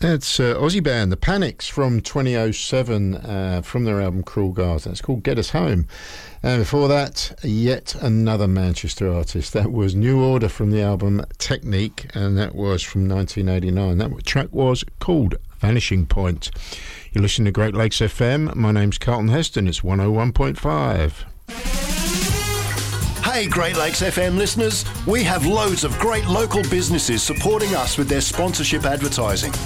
It's Aussie band, The Panics, from 2007, from their album Cruel Gods. That's called Get Us Home. And before that, yet another Manchester artist. That was New Order from the album Technique, and that was from 1989. That track was called Vanishing Point. You're listening to Great Lakes FM. My name's Carlton Heston. It's 101.5. Hey Great Lakes FM listeners, we have loads of great local businesses supporting us with their sponsorship advertising.